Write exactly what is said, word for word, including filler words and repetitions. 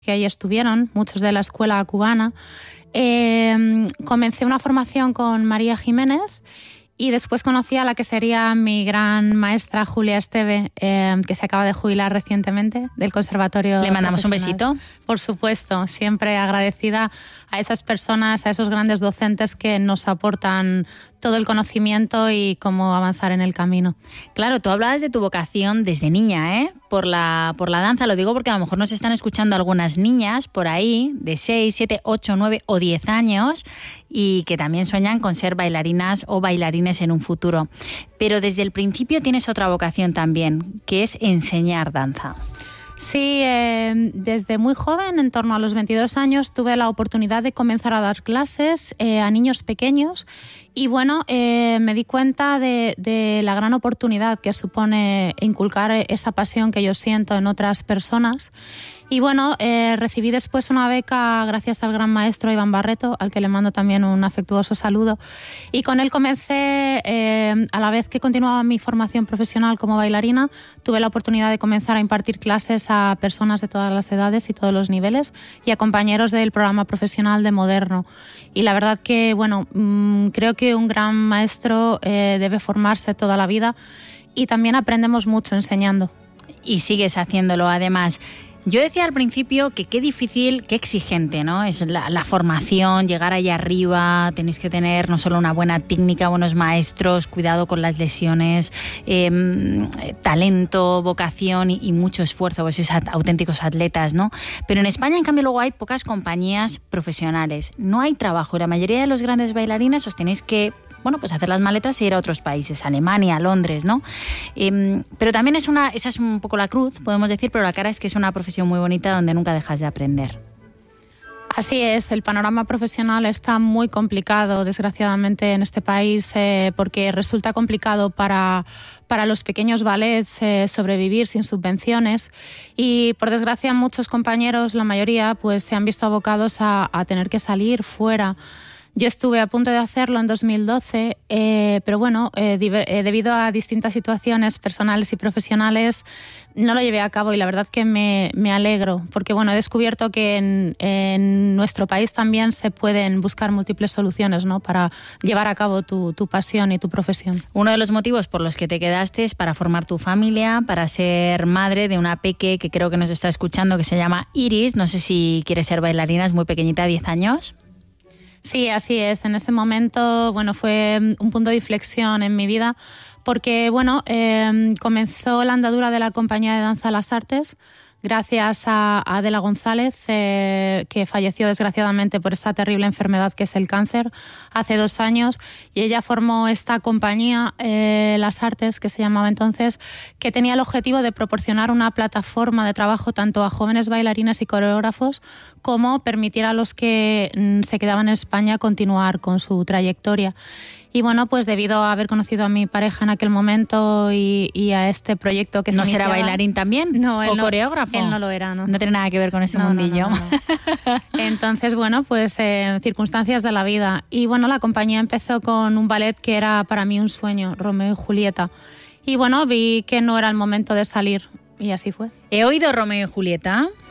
que ahí estuvieron, muchos de la escuela cubana, eh, comencé una formación con María Jiménez. Y después conocí a la que sería mi gran maestra, Julia Esteve, eh, que se acaba de jubilar recientemente del Conservatorio. Le mandamos un besito. Por supuesto, siempre agradecida a esas personas, a esos grandes docentes que nos aportan todo el conocimiento y cómo avanzar en el camino. Claro, tú hablabas de tu vocación desde niña, ¿eh? Por la, por la danza, lo digo porque a lo mejor nos están escuchando algunas niñas por ahí de seis, siete, ocho, nueve o diez años y que también sueñan con ser bailarinas o bailarines en un futuro. Pero desde el principio tienes otra vocación también, que es enseñar danza. Sí, eh, desde muy joven, en torno a los veintidós años, tuve la oportunidad de comenzar a dar clases eh, a niños pequeños y bueno, eh, me di cuenta de, de la gran oportunidad que supone inculcar esa pasión que yo siento en otras personas. Y bueno, eh, recibí después una beca gracias al gran maestro Iván Barreto, al que le mando también un afectuoso saludo. Y con él comencé, eh, a la vez que continuaba mi formación profesional como bailarina, tuve la oportunidad de comenzar a impartir clases a personas de todas las edades y todos los niveles y a compañeros del programa profesional de Moderno. Y la verdad que, bueno, mmm, creo que un gran maestro eh, debe formarse toda la vida y también aprendemos mucho enseñando. Y sigues haciéndolo además. Yo decía al principio que qué difícil, qué exigente, ¿no? Es la, la formación, llegar allá arriba, tenéis que tener no solo una buena técnica, buenos maestros, cuidado con las lesiones, eh, talento, vocación y, y mucho esfuerzo, pues sois auténticos atletas, ¿no? Pero en España, en cambio, luego hay pocas compañías profesionales, no hay trabajo. La mayoría de los grandes bailarines os tenéis que bueno, pues hacer las maletas e ir a otros países, Alemania, Londres, ¿no? Eh, pero también es una, esa es un poco la cruz, podemos decir, pero la cara es que es una profesión muy bonita donde nunca dejas de aprender. Así es, el panorama profesional está muy complicado, desgraciadamente, en este país, eh, porque resulta complicado para, para los pequeños ballets eh, sobrevivir sin subvenciones y, por desgracia, muchos compañeros, la mayoría, pues se han visto abocados a, a tener que salir fuera. Yo estuve a punto de hacerlo en dos mil doce, eh, pero bueno, eh, diver, eh, debido a distintas situaciones personales y profesionales, no lo llevé a cabo y la verdad que me, me alegro, porque bueno, he descubierto que en, en nuestro país también se pueden buscar múltiples soluciones, ¿no?, para llevar a cabo tu, tu pasión y tu profesión. Uno de los motivos por los que te quedaste es para formar tu familia, para ser madre de una peque que creo que nos está escuchando, que se llama Iris. No sé si quiere ser bailarina, es muy pequeñita, diez años. Sí, así es. En ese momento, bueno, fue un punto de inflexión en mi vida porque, bueno, eh, comenzó la andadura de la compañía de danza Las Artes gracias a Adela González, eh, que falleció desgraciadamente por esta terrible enfermedad que es el cáncer hace dos años. Y ella formó esta compañía, eh, Las Artes, que se llamaba entonces, que tenía el objetivo de proporcionar una plataforma de trabajo tanto a jóvenes bailarines y coreógrafos como permitir a los que mm, se quedaban en España continuar con su trayectoria. Y bueno, pues debido a haber conocido a mi pareja en aquel momento y, y a este proyecto que se ¿No iniciaba, será bailarín también? No, él ¿O no, coreógrafo? Él no lo era, ¿no? No tiene nada que ver con ese no, mundillo. No, no, no, no. Entonces, bueno, pues eh, circunstancias de la vida. Y bueno, la compañía empezó con un ballet que era para mí un sueño, Romeo y Julieta. Y bueno, vi que no era el momento de salir y así fue. He oído Romeo y Julieta.